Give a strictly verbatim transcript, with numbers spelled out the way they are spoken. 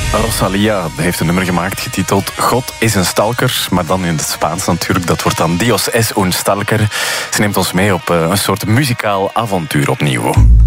Rosalía heeft een nummer gemaakt getiteld God is een stalker, maar dan in het Spaans natuurlijk. Dat wordt dan Dios es un stalker. Ze neemt ons mee op een soort muzikaal avontuur opnieuw.